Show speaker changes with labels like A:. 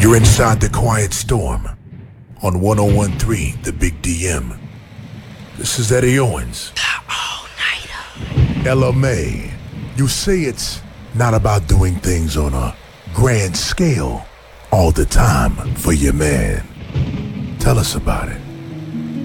A: You're inside the Quiet Storm on 1013 The Big DM. This is Eddie Owens.
B: All-nighter.
A: Ella May. You say it's not about doing things on a grand scale all the time for your man. Tell us about it.